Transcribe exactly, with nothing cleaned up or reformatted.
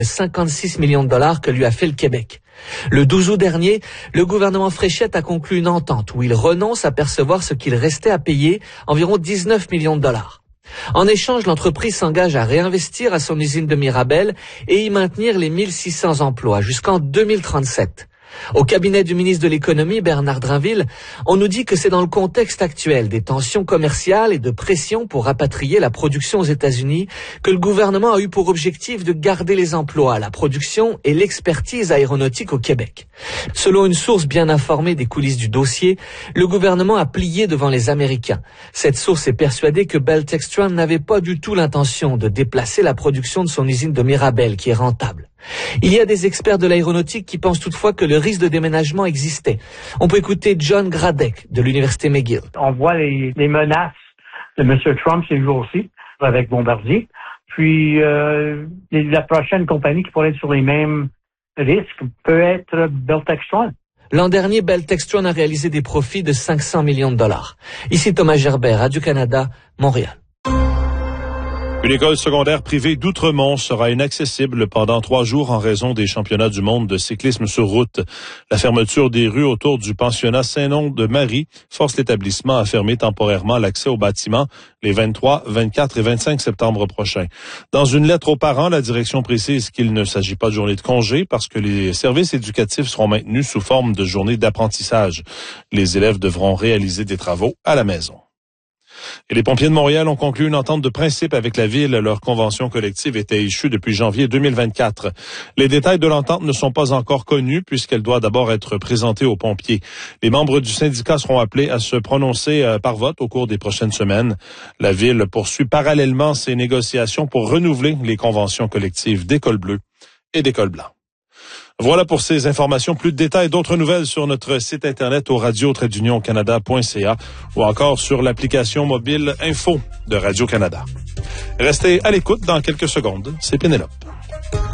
cinquante-six millions de dollars que lui a fait le Québec. Le douze août dernier, le gouvernement Fréchette a conclu une entente où il renonce à percevoir ce qu'il restait à payer, environ dix-neuf millions de dollars. En échange, l'entreprise s'engage à réinvestir à son usine de Mirabel et y maintenir les mille six cents emplois jusqu'en deux mille trente-sept. Au cabinet du ministre de l'Économie, Bernard Drinville, on nous dit que c'est dans le contexte actuel des tensions commerciales et de pression pour rapatrier la production aux États-Unis que le gouvernement a eu pour objectif de garder les emplois, la production et l'expertise aéronautique au Québec. Selon une source bien informée des coulisses du dossier, le gouvernement a plié devant les Américains. Cette source est persuadée que Bell Textron n'avait pas du tout l'intention de déplacer la production de son usine de Mirabel, qui est rentable. Il y a des experts de l'aéronautique qui pensent toutefois que le risque de déménagement existait. On peut écouter John Gradek de l'Université McGill. On voit les, les menaces de M. Trump ces jours-ci avec Bombardier. Puis euh, la prochaine compagnie qui pourrait être sur les mêmes risques peut être Bell Textron. L'an dernier, Bell Textron a réalisé des profits de cinq cents millions de dollars. Ici Thomas Gerbert, Radio-Canada, Montréal. Une école secondaire privée d'Outremont sera inaccessible pendant trois jours en raison des championnats du monde de cyclisme sur route. La fermeture des rues autour du pensionnat Saint-Nom de Marie force l'établissement à fermer temporairement l'accès au bâtiment les vingt-trois, vingt-quatre et vingt-cinq septembre prochains. Dans une lettre aux parents, la direction précise qu'il ne s'agit pas de journée de congé parce que les services éducatifs seront maintenus sous forme de journée d'apprentissage. Les élèves devront réaliser des travaux à la maison. Et les pompiers de Montréal ont conclu une entente de principe avec la ville. Leur convention collective était échue depuis janvier deux mille vingt-quatre. Les détails de l'entente ne sont pas encore connus puisqu'elle doit d'abord être présentée aux pompiers. Les membres du syndicat seront appelés à se prononcer par vote au cours des prochaines semaines. La ville poursuit parallèlement ses négociations pour renouveler les conventions collectives d'École bleue et d'École blanc. Voilà pour ces informations. Plus de détails, d'autres nouvelles sur notre site internet au radio tiret d'union canada point c a ou encore sur l'application mobile Info de Radio-Canada. Restez à l'écoute dans quelques secondes. C'est Pénélope.